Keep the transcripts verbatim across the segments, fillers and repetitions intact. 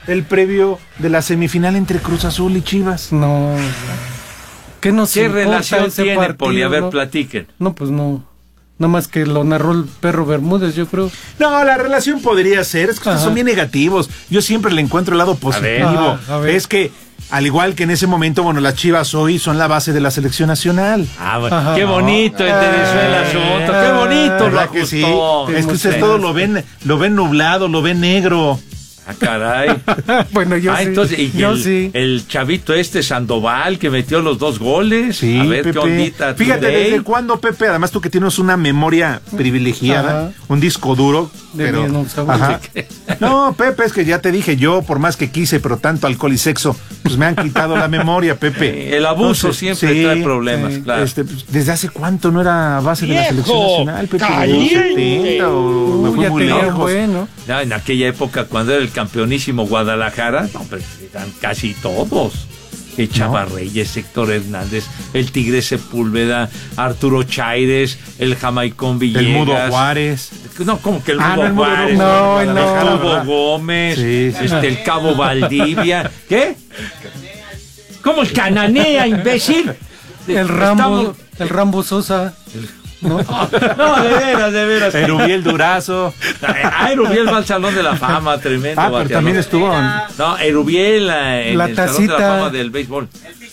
el previo de la semifinal entre Cruz Azul y Chivas? No. ¿Qué nos ¿Qué importa relación ese tiene, partido, Poli? A ver, no? platiquen. No, pues no. Nada más que lo narró el perro Bermúdez, yo creo. No, la relación podría ser, es que ustedes son bien negativos. Yo siempre le encuentro el lado positivo. Ajá, a ver. Es que, al igual que en ese momento, bueno, las Chivas hoy son la base de la selección nacional. Ah, bueno, Ajá. qué bonito enderezó el asunto, qué bonito lo ¿Verdad que sí? ajustó. Es que ustedes todo lo ven, lo ven nublado, lo ven negro. Ah, caray. Bueno, yo ah, sí. entonces, y yo el, sí. el chavito este Sandoval que metió los dos goles. Sí, a ver Pepe. qué ondita. Fíjate, today. ¿desde cuándo, Pepe? Además, tú que tienes una memoria privilegiada, Ajá. un disco duro. De Pero, dinosaurio. ajá. No, Pepe, es que ya te dije, yo por más que quise, pero tanto alcohol y sexo, pues me han quitado la memoria, Pepe. El abuso Entonces, siempre sí, trae problemas, sí. claro. Este, pues, ¿desde hace cuánto no era base de la ¡Viejo! selección nacional, Pepe? ¡Caliente! ¿De los setenta o me Uy, fui ya muy tenía lejos? bueno. Ya en aquella época, cuando era el campeonísimo Guadalajara, no, pero eran casi todos. Que Chava Reyes, Héctor Hernández, el Tigre Sepúlveda, Arturo Chaires, el Jamaicón Villegas. El Mudo Juárez. No, como que el Ah, Mudo no, el Mudo Juárez. no, el no. Tubo ¿verdad? Gómez, Sí, sí. este, el Cabo Valdivia. ¿Qué? ¿Cómo el Cananea, imbécil? El Rambo, Estamos- el Rambo Sosa. ¿No? No, de veras, de veras. Erubiel Durazo. Ah, Erubiel va al Salón de la Fama, tremendo. Ah, pero bateador. también estuvo en... No, Erubiel eh, en La el Salón de la tacita. Fama del béisbol.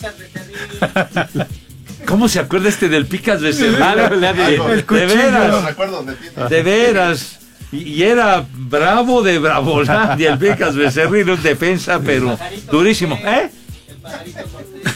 ¿Cómo se acuerda este del Picas Becerril? El de cuchillo. veras, de veras. Y, y era bravo de Bravolandia, el Picas Becerril, un defensa, pero durísimo. ¿Eh?